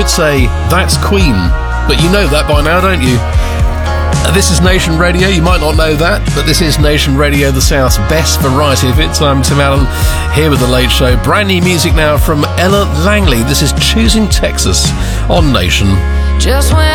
would say, that's Queen. But you know that by now, don't you? This is Nation Radio. You might not know that, but this is Nation Radio, the South's best variety of hits. I'm Tim Allen, here with The Late Show. Brand new music now from Ella Langley. This is Choosing Texas on Nation. Just when